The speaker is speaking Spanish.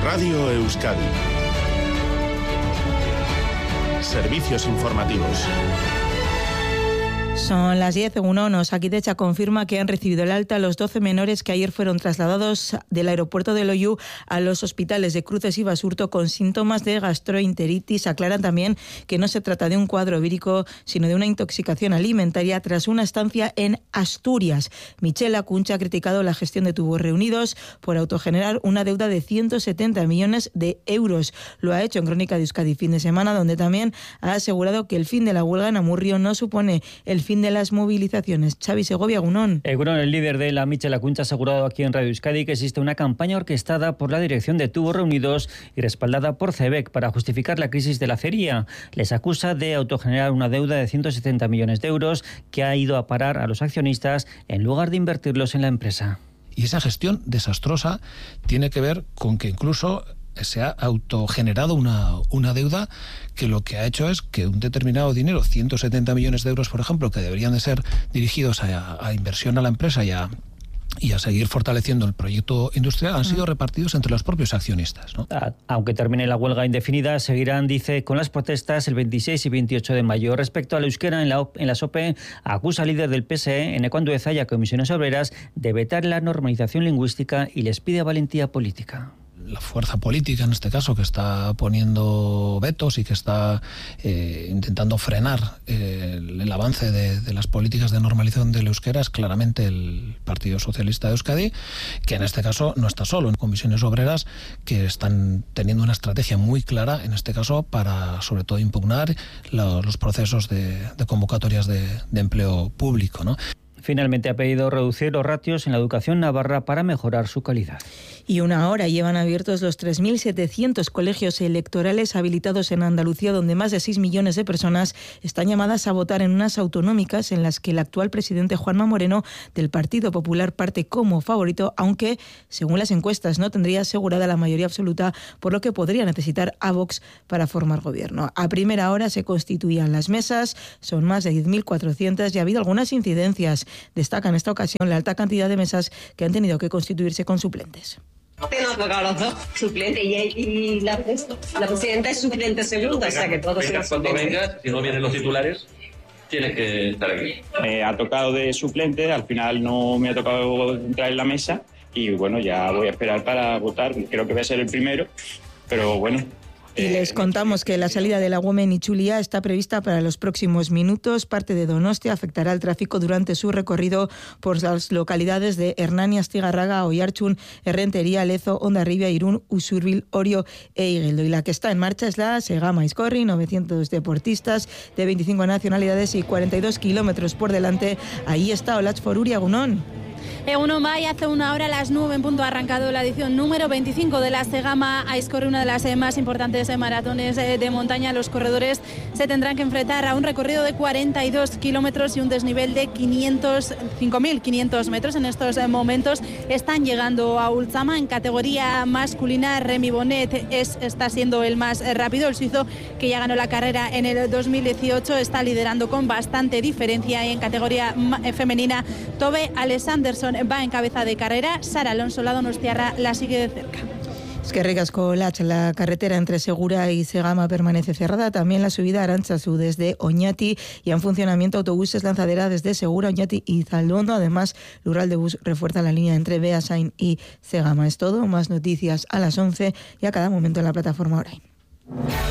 Radio Euskadi. Servicios informativos. Son las 10. Osakidetza confirma que han recibido el alta los 12 menores que ayer fueron trasladados del aeropuerto de Loiu a los hospitales de Cruces y Basurto con síntomas de gastroenteritis. Aclaran también que no se trata de un cuadro vírico, sino de una intoxicación alimentaria tras una estancia en Asturias. Michel Acuncha ha criticado la gestión de Tubos Reunidos por autogenerar una deuda de 170 millones de euros. Lo ha hecho en Crónica de Euskadi fin de semana, donde también ha asegurado que el fin de la huelga en Amurrio no supone el fin de las movilizaciones. Xavi Segovia, Egunon. Egunon, el líder de la Michel Acuncha, ha asegurado aquí en Radio Euskadi que existe una campaña orquestada por la dirección de Tubos Reunidos y respaldada por CEBEC para justificar la crisis de la acería. Les acusa de autogenerar una deuda de 170 millones de euros que ha ido a parar a los accionistas en lugar de invertirlos en la empresa. Y esa gestión desastrosa tiene que ver con que incluso se ha autogenerado una deuda que lo que ha hecho es que un determinado dinero, 170 millones de euros, por ejemplo, que deberían de ser dirigidos a inversión a la empresa y a seguir fortaleciendo el proyecto industrial, han sido repartidos entre los propios accionistas, ¿no? Aunque termine la huelga indefinida, seguirán, dice, con las protestas el 26 y 28 de mayo. Respecto al euskera en la SOPE, acusa al líder del PSE, Eneko Andueza, y a Comisiones Obreras de vetar la normalización lingüística y les pide valentía política. La fuerza política, en este caso, que está poniendo vetos y que está intentando frenar el avance de las políticas de normalización del euskera es claramente el Partido Socialista de Euskadi, que en este caso no está solo. En Comisiones Obreras que están teniendo una estrategia muy clara, en este caso, para sobre todo impugnar los procesos de convocatorias de empleo público, ¿no? Finalmente ha pedido reducir los ratios en la educación navarra para mejorar su calidad. Y una hora llevan abiertos los 3.700 colegios electorales habilitados en Andalucía, donde más de 6 millones de personas están llamadas a votar en unas autonómicas en las que el actual presidente Juanma Moreno del Partido Popular parte como favorito, aunque, según las encuestas, no tendría asegurada la mayoría absoluta, por lo que podría necesitar a Vox para formar gobierno. A primera hora se constituían las mesas, son más de 10.400 y ha habido algunas incidencias. Destaca en esta ocasión la alta cantidad de mesas que han tenido que constituirse con suplentes. Tenemos tocado los dos suplentes y la presidenta es suplente segunda, o sea que todos vengas cuando vengas, si no vienen los titulares, tienes que estar aquí. Me ha tocado de suplente, al final no me ha tocado entrar en la mesa y bueno, ya voy a esperar para votar, creo que voy a ser el primero, pero bueno. Y les contamos que la salida de la Women Itzulia está prevista para los próximos minutos. Parte de Donostia afectará al tráfico durante su recorrido por las localidades de Hernani, Astigarraga, Oiartzun, Errentería, Lezo, Hondarribia, Irún, Usurbil, Orio e Igeldo. Y la que está en marcha es la Segama Aizkorri, 900 deportistas de 25 nacionalidades y 42 kilómetros por delante. Ahí está Olatz Foruria, Egunon. Egunon Bai, hace una hora a las 9 en punto ha arrancado la edición número 25 de la Segama Aizkorri, una de las más importantes maratones de montaña. Los corredores se tendrán que enfrentar a un recorrido de 42 kilómetros y un desnivel de 5.500 metros. En estos momentos están llegando a Ultzama. En categoría masculina, Remy Bonnet está siendo el más rápido. El suizo, que ya ganó la carrera en el 2018, está liderando con bastante diferencia. Y en categoría femenina, Tobe Alexanderson va en cabeza de carrera. Sara Alonso, la donostiarra, la sigue de cerca. Es que ricasco, Lach, la carretera entre Segura y Segama permanece cerrada. También la subida a Arantzazu desde Oñati y en funcionamiento autobuses lanzadera desde Segura, Oñati y Zalduondo. Además, Lural de Bus refuerza la línea entre Beasain y Segama. Es todo. Más noticias a las 11 y a cada momento en la plataforma Orain.